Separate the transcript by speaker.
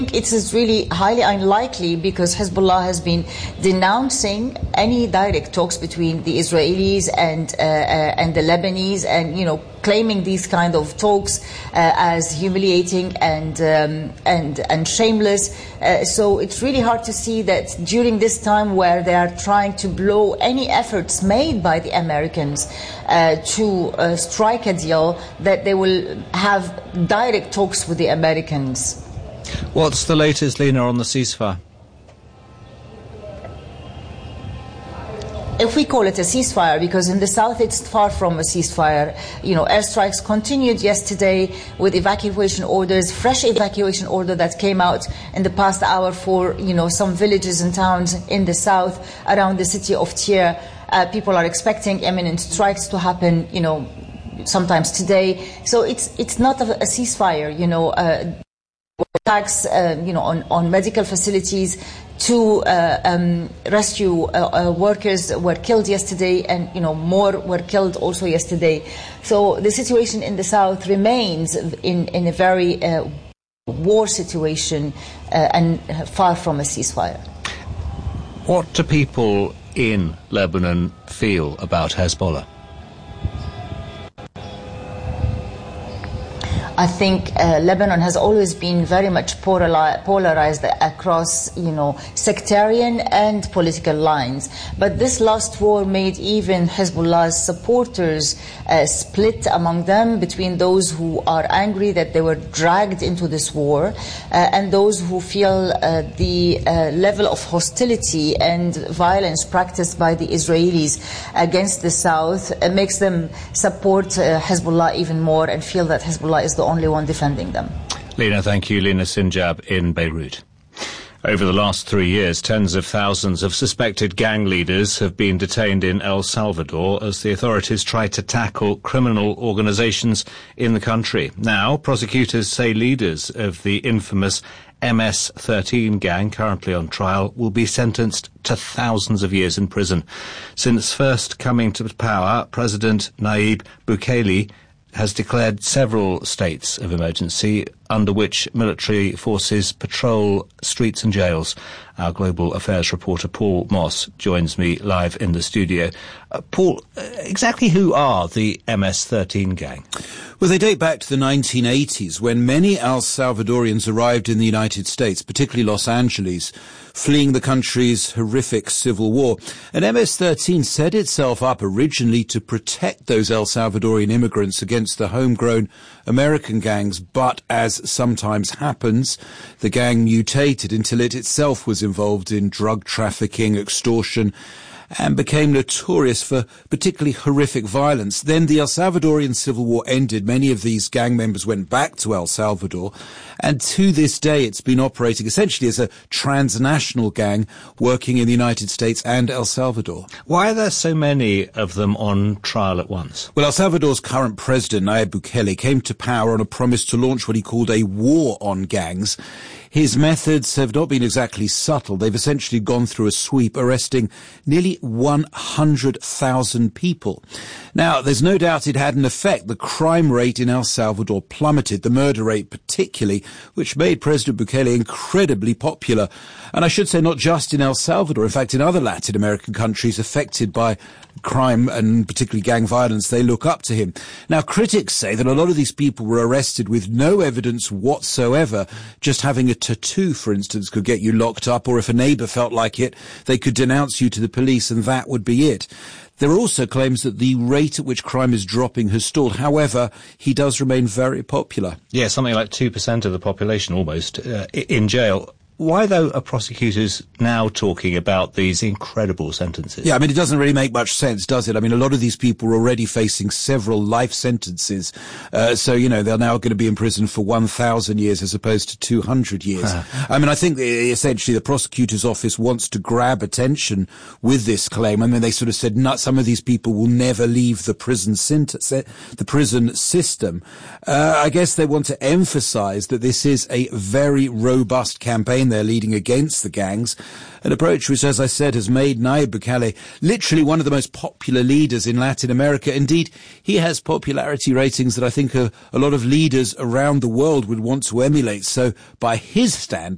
Speaker 1: It is really highly unlikely because Hezbollah has been denouncing any direct talks between the Israelis and the Lebanese, and claiming these kind of talks as humiliating and shameless. So it's really hard to see that during this time where they are trying to blow any efforts made by the Americans to strike a deal, that they will have direct talks with the Americans.
Speaker 2: What's the latest, Lena, on the ceasefire?
Speaker 1: If we call it a ceasefire, because in the south it's far from a ceasefire. Airstrikes continued yesterday with evacuation orders, fresh evacuation order that came out in the past hour for, some villages and towns in the south around the city of Tyre. People are expecting imminent strikes to happen, sometimes today. So it's not a ceasefire, attacks, on medical facilities to rescue workers were killed yesterday, and more were killed also yesterday. So the situation in the south remains in a very war situation and far from a ceasefire.
Speaker 2: What do people in Lebanon feel about Hezbollah?
Speaker 1: I think Lebanon has always been very much polarized across, sectarian and political lines. But this last war made even Hezbollah's supporters split among them, between those who are angry that they were dragged into this war and those who feel the level of hostility and violence practiced by the Israelis against the south makes them support Hezbollah even more and feel that Hezbollah is the only one defending them.
Speaker 2: Lena, thank you. Lena Sinjab in Beirut. Over the last 3 years, tens of thousands of suspected gang leaders have been detained in El Salvador as the authorities try to tackle criminal organizations in the country. Now, prosecutors say leaders of the infamous MS-13 gang, currently on trial, will be sentenced to thousands of years in prison. Since first coming to power, President Nayib Bukele has declared several states of emergency under which military forces patrol streets and jails. Our global affairs reporter Paul Moss joins me live in the studio. Paul, exactly who are the MS-13 gang?
Speaker 3: Well, they date back to the 1980s when many El Salvadorians arrived in the United States, particularly Los Angeles, fleeing the country's horrific civil war. And MS-13 set itself up originally to protect those El Salvadorian immigrants against the homegrown American gangs, but as sometimes happens, the gang mutated until it itself was involved in drug trafficking, extortion, and became notorious for particularly horrific violence. Then the El Salvadorian Civil War ended. Many of these gang members went back to El Salvador, and to this day it's been operating essentially as a transnational gang working in the United States and El Salvador.
Speaker 2: Why are there so many of them on trial at once?
Speaker 3: Well, El Salvador's current president, Nayib Bukele, came to power on a promise to launch what he called a war on gangs. His methods have not been exactly subtle. They've essentially gone through a sweep, arresting nearly 100,000 people. Now, there's no doubt it had an effect. The crime rate in El Salvador plummeted, the murder rate particularly, which made President Bukele incredibly popular. And I should say not just in El Salvador. In fact, in other Latin American countries affected by crime and particularly gang violence, they look up to him. Now, critics say that a lot of these people were arrested with no evidence whatsoever. Just having a tattoo, for instance, could get you locked up, or if a neighbour felt like it, they could denounce you to the police and that would be it. There are also claims that the rate at which crime is dropping has stalled. However, he does remain very popular.
Speaker 2: Yeah, something like 2% of the population almost in jail. Why, though, are prosecutors now talking about these incredible sentences?
Speaker 3: Yeah, I mean, it doesn't really make much sense, does it? I mean, a lot of these people are already facing several life sentences. So, they're now going to be in prison for 1,000 years as opposed to 200 years. I mean, I think essentially the prosecutor's office wants to grab attention with this claim. I mean, they sort of said some of these people will never leave the prison system. I guess they want to emphasize that this is a very robust campaign they're leading against the gangs, an approach which, as I said, has made Nayib Bukele literally one of the most popular leaders in Latin America. Indeed, he has popularity ratings that I think a lot of leaders around the world would want to emulate. So by his standards,